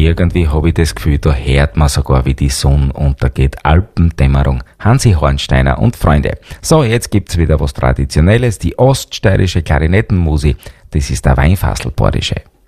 Irgendwie habe ich das Gefühl, da hört man sogar, wie die Sonne untergeht. Alpendämmerung. Hansi Hornsteiner und Freunde. So, jetzt gibt's wieder was Traditionelles. Die oststeirische Klarinettenmusik. Das ist der Weinfasselbordische.